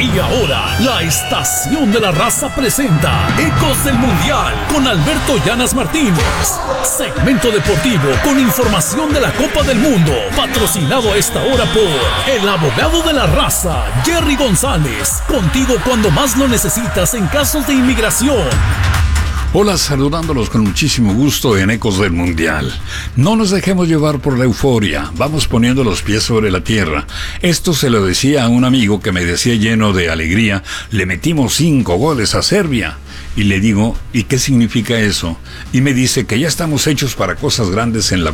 Y ahora, la Estación de la Raza presenta Ecos del Mundial con Alberto Llanas Martínez. Segmento deportivo con información de la Copa del Mundo. Patrocinado a esta hora por el abogado de la raza, Jerry González. Contigo cuando más lo necesitas en casos de inmigración. Hola, saludándolos con muchísimo gusto en Ecos del Mundial. No nos dejemos llevar por la euforia, vamos poniendo los pies sobre la tierra. Esto se lo decía a un amigo que me decía lleno de alegría: le metimos 5 goles a Serbia. Y le digo, ¿y qué significa eso? Y me dice que ya estamos hechos para cosas grandes en la